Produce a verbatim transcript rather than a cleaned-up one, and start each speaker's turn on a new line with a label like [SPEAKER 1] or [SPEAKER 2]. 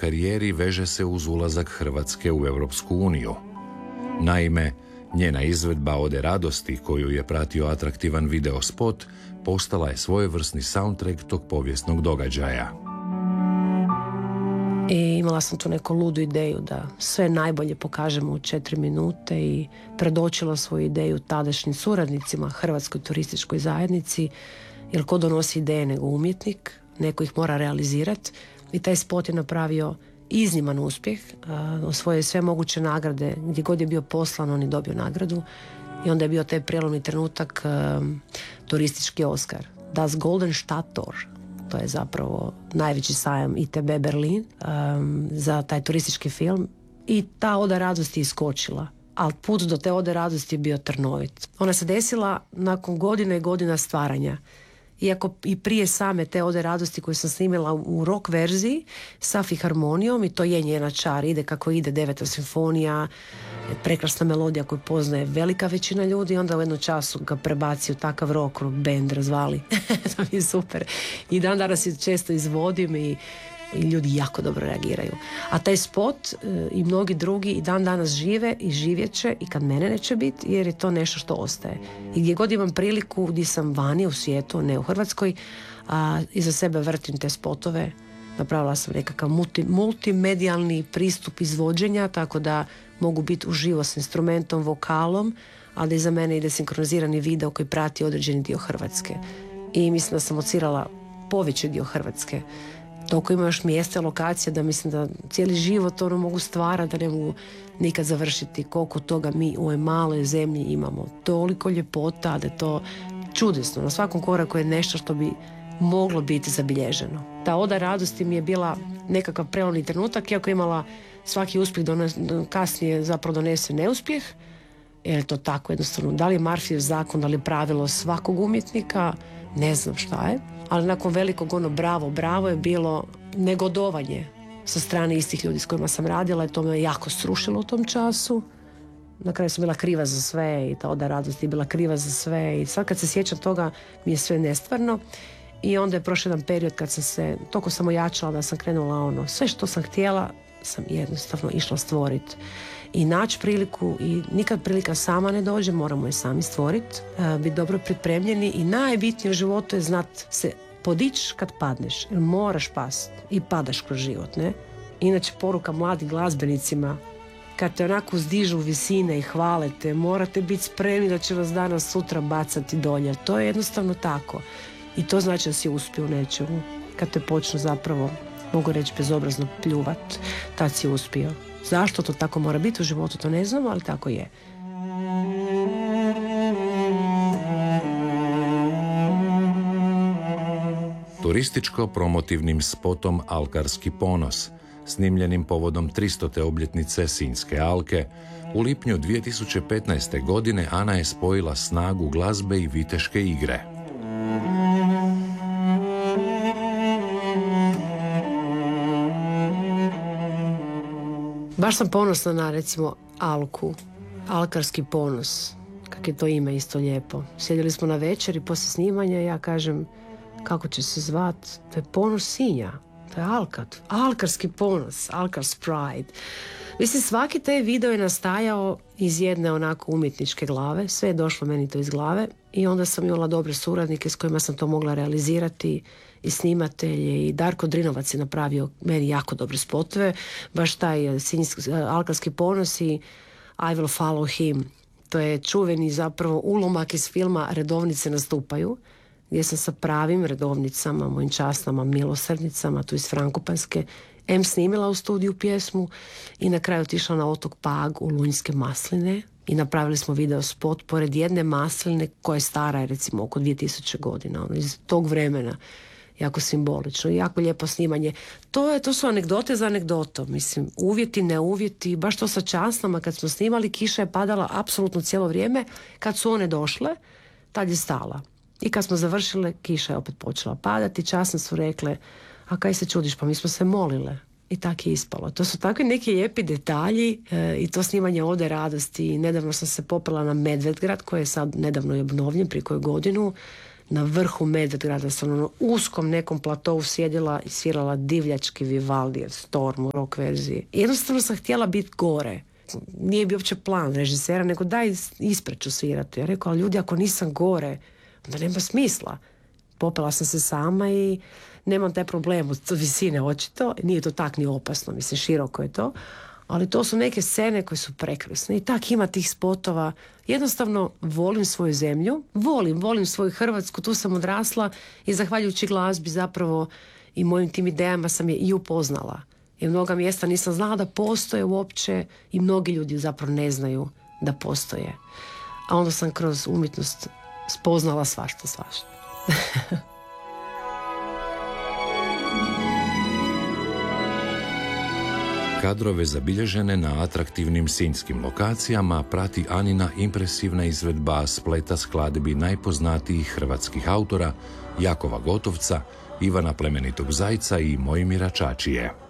[SPEAKER 1] karijeri veže se uz ulazak Hrvatske u Europsku uniju. Naime, njena izvedba Ode radosti, koju je pratio atraktivan video spot, postala je svojevrsni soundtrack tog povijesnog događaja.
[SPEAKER 2] I imala sam tu neku ludu ideju da sve najbolje pokažemo u četiri minute i predočila svoju ideju tadašnjim suradnicima Hrvatskoj turističkoj zajednici, jer ko donosi ideje nego umjetnik, neko ih mora realizirati, i taj spot je napravio izniman uspjeh, osvojio sve moguće nagrade, gdje god je bio poslan on je dobio nagradu, i onda je bio taj prelomni trenutak, um, turistički Oskar, Das Golden Stadttor. To je zapravo najveći sajam I T B Berlin um, za taj turistički film, i ta Oda radosti je iskočila, ali put do te Ode radosti je bio trnovit. Ona se desila nakon godina i godina stvaranja, iako i prije same te Ode radosti koju sam snimila u rock verziji sa filharmonijom, i to je njena čar, ide kako ide, Deveta simfonija, prekrasna melodija koju poznaje velika većina ljudi, onda u jednom času ga prebaci u takav rock band razvali. To mi je super. I dan danas je često izvodim i, i ljudi jako dobro reagiraju. A taj spot e, i mnogi drugi i dan danas žive i živjet će i kad mene neće biti, jer je to nešto što ostaje. I gdje god imam priliku, gdje sam vani u svijetu, ne u Hrvatskoj, a iza sebe vrtim te spotove. Napravila sam nekakav multi, multimedijalni pristup izvođenja, tako da mogu biti uživo s instrumentom, vokalom, ali za mene ide sinkronizirani video koji prati određeni dio Hrvatske. I mislim da sam ocirala poveći dio Hrvatske. Toliko ima još mjesta, lokacija, da mislim da cijeli život ono mogu stvarati, da ne mogu nikad završiti koliko toga mi u ovoj maloj zemlji imamo. Toliko ljepota, da je to čudesno. Na svakom koraku je nešto što bi moglo biti zabilježeno. Ta Oda radosti mi je bila nekakav prelomni trenutak, iako imala svaki uspjeh dones, kasnije zapravo donese neuspjeh, jer je to tako jednostavno. Da li je Murphyjev zakon, da li je pravilo svakog umjetnika, ne znam šta je, ali nakon velikog ono bravo, bravo je bilo negodovanje sa strane istih ljudi s kojima sam radila, i to me jako srušilo u tom času. Na kraju sam bila kriva za sve i ta Oda radosti je bila kriva za sve, i sad kad se sjećam toga mi je sve nestvarno. I onda je prošao jedan period kad sam se, toliko sam ojačala da sam krenula ono, sve što sam htjela sam jednostavno išla stvoriti. I naći priliku, i nikad prilika sama ne dođe, moramo je sami stvoriti, biti dobro pripremljeni, i najbitnije u životu je znat se podići kad padneš, jer moraš past i padaš kroz život, ne? Inače poruka mladim glazbenicima, kad te onako uzdižu visine i hvale te, morate biti spremni da će vas danas sutra bacati dolje. To je jednostavno tako. I to znači da si uspio u nečemu. Kad te počnu zapravo, mogu reći bezobrazno, pljuvat, tad si uspio. Zašto to tako mora biti u životu, to ne znam, ali tako je.
[SPEAKER 1] Turističko-promotivnim spotom Alkarski ponos, snimljenim povodom tristote obljetnice Sinjske alke, u lipnju dvije tisuće petnaeste. godine Ana je spojila snagu glazbe i viteške igre.
[SPEAKER 2] Baš sam ponosna na, recimo, Alku, Alkarski ponos, kak je to ime isto lijepo. Sjedili smo na večeri poslije snimanja i ja kažem, kako će se zvat? To je ponos Sinja, to je Alka, Alkarski ponos, Alkars Pride. Mislim, svaki taj video je nastajao iz jedne onako umjetničke glave, sve je došlo meni to iz glave, i onda sam imala dobre suradnike s kojima sam to mogla realizirati, i snimatelje, i Darko Drinovac je napravio meni jako dobre spotove, baš taj sinjski, Alkarski ponos i I Will Follow Him. To je čuveni zapravo ulomak iz filma Redovnice nastupaju, gdje sam sa pravim redovnicama, mojim časnama milosrdnicama, tu iz Frankopanske, em snimila u studiju pjesmu i na kraju otišla na otok Pag u Lunjske masline i napravili smo video spot pored jedne masline koja je stara, recimo, oko dvije tisuće godina, ono, iz tog vremena. Jako simbolično i jako lijepo snimanje. To, je, to su anegdote za anegdotom. Mislim, uvjeti, ne uvjeti, baš to sa časnama kad smo snimali, kiša je padala apsolutno cijelo vrijeme. Kad su one došle, tad je stala. I kad smo završile, kiša je opet počela padati. Časne su rekle, a kaj se čudiš, pa mi smo se molile. I tako je ispalo. To su takvi neki lijepi detalji e, i to snimanje Ode radosti. Nedavno sam se popela na Medvedgrad, koji je sad nedavno i obnovljen, prije koju godinu, na vrhu Medvedgrada sam na uskom nekom platovu sjedila i svirala divljački Vivaldijev Storm u rock verziji. Jednostavno sam htjela biti gore. Nije bio uopće plan režisera, nego daj ispred ću svirati. Ja rekao, ali ljudi, ako nisam gore, onda nema smisla. Popela sam se sama i nemam taj problem od visine očito. Nije to tak ni opasno, mislim, široko je to. Ali to su neke scene koje su prekrasne. I tak ima tih spotova. Jednostavno volim svoju zemlju, volim, volim svoju Hrvatsku, tu sam odrasla i zahvaljujući glazbi zapravo i mojim tim idejama sam je i upoznala. Jer mnoga mjesta nisam znala da postoje uopće i mnogi ljudi zapravo ne znaju da postoje. A onda sam kroz umjetnost spoznala svašta, svašta.
[SPEAKER 1] Kadrove zabilježene na atraktivnim sinjskim lokacijama prati Anina impresivna izvedba spleta skladbi najpoznatijih hrvatskih autora Jakova Gotovca, Ivana Plemenitog Zajca i Mojmira Čačije.